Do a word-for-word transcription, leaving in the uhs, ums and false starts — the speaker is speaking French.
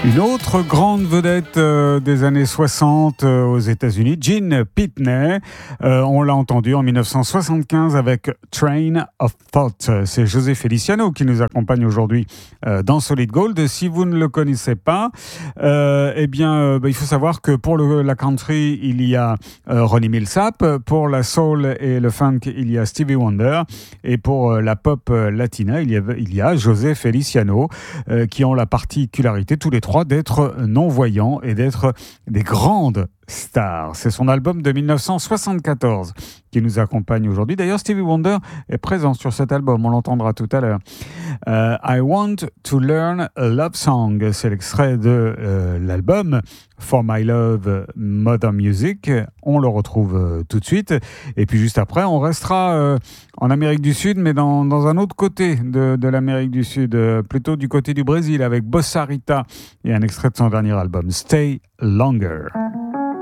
Une autre grande vedette euh, des années soixante euh, aux États-Unis, Gene Pitney. Euh, on l'a entendu en dix-neuf cent soixante-quinze avec Train of Thought. C'est José Feliciano qui nous accompagne aujourd'hui euh, dans Solid Gold. Si vous ne le connaissez pas, euh, eh bien, euh, bah, il faut savoir que pour le, la country, il y a euh, Ronnie Milsap. Pour la soul et le funk, il y a Stevie Wonder. Et pour euh, la pop euh, latina, il y a, il y a José Feliciano euh, qui ont la particularité tous les trois d'être non-voyants et d'être des grandes stars. C'est son album de dix-neuf cent soixante-quatorze qui nous accompagne aujourd'hui. D'ailleurs, Stevie Wonder est présent sur cet album, on l'entendra tout à l'heure. Euh, I Want to Learn a Love Song, c'est l'extrait de euh, l'album For My Love Modern Music. On le retrouve euh, tout de suite. Et puis juste après, on restera euh, en Amérique du Sud, mais dans, dans un autre côté de, de l'Amérique du Sud, euh, plutôt du côté du Brésil, avec Bossa Rita et un extrait de son dernier album, Stay Longer.